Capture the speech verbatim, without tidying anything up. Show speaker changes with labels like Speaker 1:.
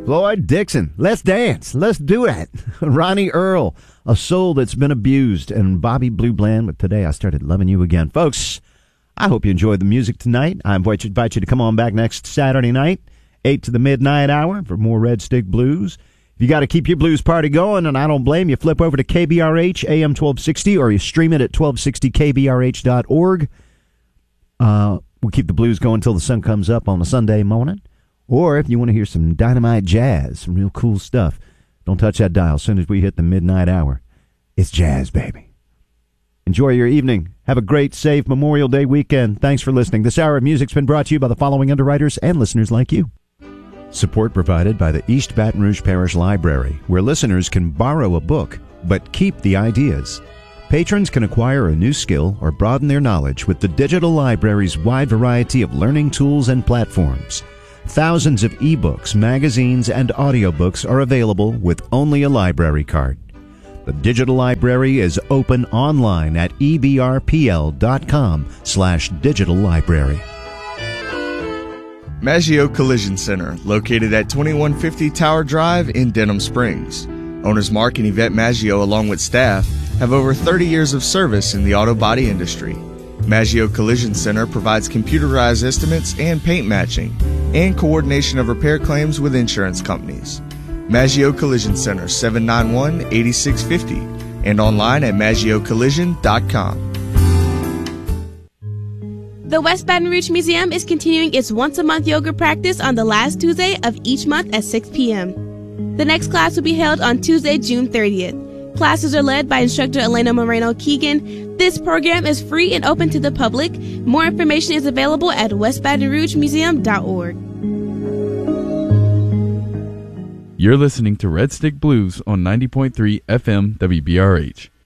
Speaker 1: Floyd Dixon, let's dance. Let's do it. Ronnie Earl, A Soul That's Been Abused, and Bobby Blue Bland with Today I Started Loving You Again. Folks, I hope you enjoyed the music tonight. I invite you, invite you to come on back next Saturday night, eight to the midnight hour for more Red Stick Blues. If you got to keep your blues party going, and I don't blame you, flip over to K B R H A M twelve sixty, or you stream it at twelve sixty K B R H dot org. Uh, we'll keep the blues going until the sun comes up on a Sunday morning. Or if you want to hear some dynamite jazz, some real cool stuff, don't touch that dial. As soon as we hit the midnight hour, it's jazz, baby. Enjoy your evening. Have a great, safe Memorial Day weekend. Thanks for listening. This hour of music's been brought to you by the following underwriters and listeners like you. Support provided by the East Baton Rouge Parish Library, where listeners can borrow a book, but keep the ideas. Patrons can acquire a new skill or broaden their knowledge with the digital library's wide variety of learning tools and platforms. Thousands of ebooks, magazines, and audiobooks are available with only a library card. The digital library is open online at e b r p l dot com slash digital library.
Speaker 2: Maggio Collision Center, located at twenty-one fifty Tower Drive in Denham Springs. Owners Mark and Yvette Maggio, along with staff, have over thirty years of service in the auto body industry. Maggio Collision Center provides computerized estimates and paint matching, and coordination of repair claims with insurance companies. Maggio Collision Center, seven nine one, eight six five zero, and online at maggio collision dot com.
Speaker 3: The West Baton Rouge Museum is continuing its once-a-month yoga practice on the last Tuesday of each month at six p.m. The next class will be held on Tuesday, June thirtieth. Classes are led by instructor Elena Moreno-Keegan. This program is free and open to the public. More information is available at west baton rouge museum dot org.
Speaker 4: You're listening to Red Stick Blues on ninety point three F M W B R H.